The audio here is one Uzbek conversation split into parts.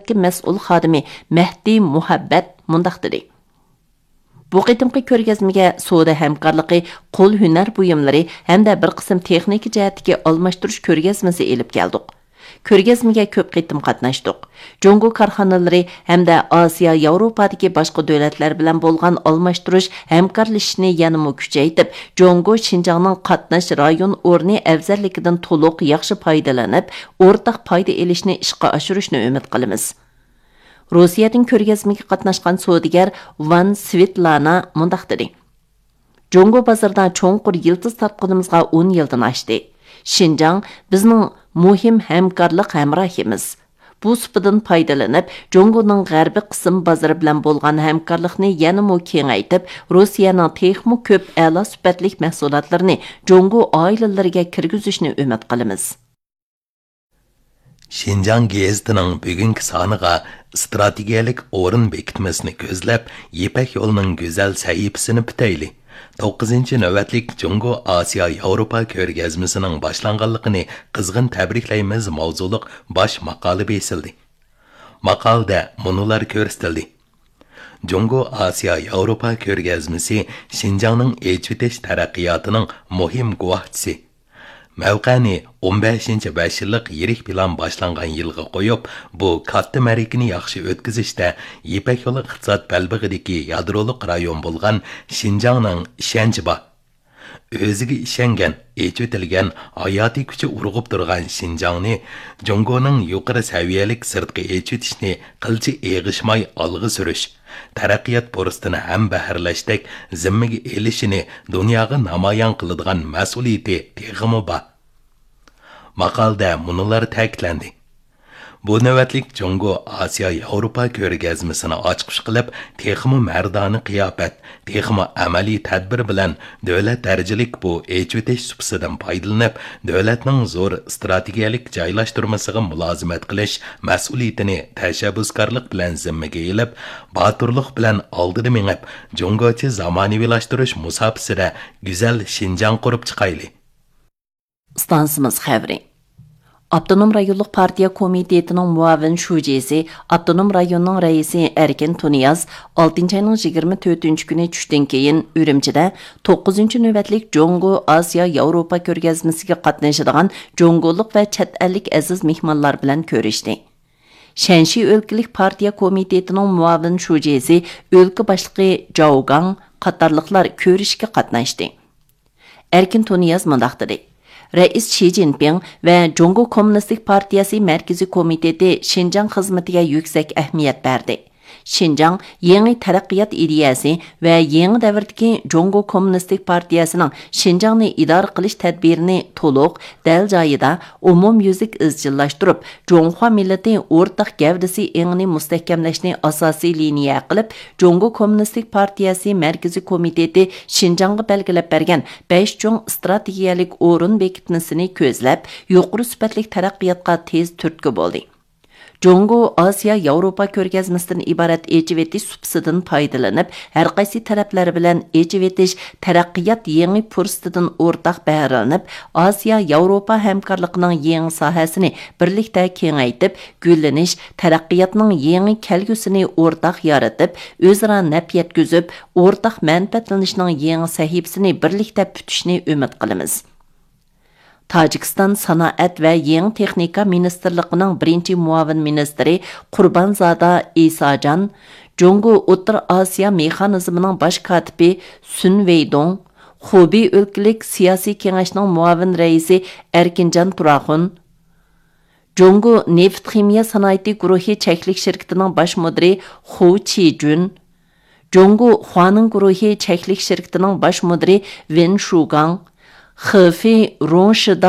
tijoratga mas'ul xodimi Mahdi Muhabbat mundaq dedi. Bu qitimqi ko'rgazmaga savdo hamkorligi, qo'l hunar buyumlari hamda bir qism texnika jihatdagi almashtirish ko'rgazmasi elib keldik. Ko'rgazmaga ko'p qitim qatnashdik. Jongo korxonalari hamda Osiyo, Yevropadagi boshqa davlatlar bilan bo'lgan almashtirish hamkorlashishni yanada kuchaytirib, Jongo Xinjiangning qatnash rayon o'rni afzalligidan to'liq yaxshi foydalanib, o'rtaq foyda elishni ishga oshirishni umid qilamiz. Rossiyadan ko'rgazmaga qatnashgan savdogar Van Svetlana mundaq dedi. Jongo bozorida cho'nqur yildiz tartqinimizga 10 yildan oshdi. Xinjiang bizning muhim hamkorlik hamrohimiz. Bu supadan foydalanib, Jongoning g'arbiy qism bozori bilan bo'lgan hamkorlikni yanada kengaytirib, Rossiyaning texmo ko'p a'lo sifatli mahsulotlarini Jongo oilalariga kirgizishni umid qilamiz. Xinjiang gezitining bugungi soniga strategiyalik o'rin bekitmasini ko'zlab, Ipak yo'lining go'zal sahifasini bitayli. 9-navbatlik Jongo Osiyo Yevropa ko'rgazmasining boshlanganligini qizg'in tabriklaymiz mavzuliq bosh maqola besildi. Maqolada munolar ko'rsatildi. Jongo Osiyo Yevropa ko'rgazmasi Xinjiangning echvitish taraqqiyotining muhim guvohchisi. Mavqani 15-5 yillik yirik plan boshlangan yilga qo'yib, bu katta ma'rikani yaxshi o'tkazishda Ipak yo'li iqtisod balbig'idagi yadroliq rayon bo'lgan Xinjiangning ishonchi bor. O'ziga ishongan, echitilgan, hayotiy kuchi urg'ib turgan Xinjiangni Jongoning yuqori saviyalik sirtqi echitishni qilchi eg'ishmay olg'a surish, taraqqiyot fursatini ham baharlashdek zimmiga elishini dunyoga namoyon qiladigan mas'uliyati teg'imi bor. Maqolda munolar ta'kidlandi. Bu navbatlik Jongo Osiyo Yevropa ko'rgazmasini ochqish qilib, texmi mardoni qiyofat, texmi amaliy tadbir bilan davlat darajalik bu echvitish supsidan foydalanib, davlatning zo'r strategiyalik joylashtirmasiga mulozimat qilish mas'uliyatini tashabbuskorlik bilan zimmaga olib, boturlik bilan oldida mengib, Jongochi zamonaviylashtirish musofasida go'zal Xinjiang qurib chiqayli. Stansimiz xabari. Abdunum rayonluq partiya komitetining muavin shujisi, Abdunum rayonning raisi Erkin Tuniyaz 6-ayning 24-kuni tushdan keyin Ürümchida 9-navbatlik Jongo Osiyo Yevropa ko'rgazmasiga qatnashadigan jongoliq va chet ellik aziz mehmonlar bilan ko'rishdi. Shanxi o'lkalik partiya komitetining muavin shujisi, o'lka boshlig'i Jaugang qatorliqlar ko'rishga qatnashdi. Erkin Tuniyaz mundaq dedi. Rais Xi Jinping va Jongo Kommunistik partiyasi Markaziy komiteti Xinjiang xizmatiga yuksak ahamiyat berdi. Xinjiang yangi taraqqiyot ideyasi va yangi davrdagi Jongo Kommunistik partiyasining Xinjiangni idora qilish tadbirini to'liq, dal joyida umumyuzlik izchillashtirib, Jonghua millati o'rtaq gavdasi engini mustahkamlashni asosiy liniya qilib, Jongo Kommunistik partiyasi Markaziy komiteti Xinjiangga belgilab bergan 5 cho'ng strategiyalik o'rin bekitmasini ko'zlab, yuqori sifatli taraqqiyotga tez turtki bo'ldi. Jongo Osiyo Yevropa ko'rgazmasidan iborat echivetish supsidan foydalanib, har qaysi taraflar bilan echivetish taraqqiyot yangi fursatidan o'rtaq bahralanib, Osiyo Yevropa hamkorligining yangi sohasini birlikda kengaytib, gullanish, taraqqiyotning yangi kelgusini o'rtaq yaratib, o'zaro naf yetkazib, o'rtaq manfaatlanishning yangi sahifasini birlikda putishni umid qilamiz. Tojikiston sanoat va yangi texnika ministrligining birinchi muavin ministri Qurbonzoda Isajon, Jongo O'rta Osiyo mexanizmining bosh kotibi Sun Weidong, Xubi o'lkalik siyosiy kengashning muavin raisi Erkinjon Turaxun, Jongo neft ximiya sanoati guruhi cheklik shirkatining bosh mudiri Hu Chijun, Jongo Huaning guruhi cheklik shirkatining bosh mudiri Wen Shugang, Xefi Ronshida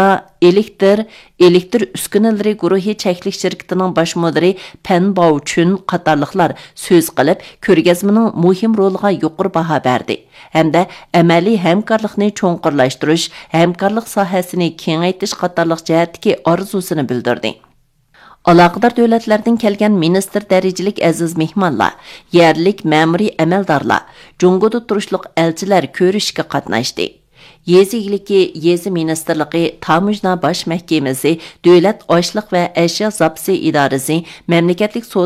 elektr uskunalari guruhi cheklik shirkatining bosh mudiri Pan Baochun qatorliqlar so'z qilib, ko'rgazmaning muhim roliga yuqori baho berdi hamda amaliy hamkorlikni cho'nqurlashtirish, hamkorlik sohasini kengaytirish qatorliq jihatdagi orzusini bildirdi. Aloqador davlatlardan kelgan ministr darajalik aziz mehmonlar, yerlik ma'muriy amaldorlar, Jongoda turishliq elchilar ko'rishga qatnashdi. Yezi iliki Yezi Ministerligi, Tamujna Bosh Mahkamasi, Davlat oshliq va ashyo zapsi idorasi, mamlakatlik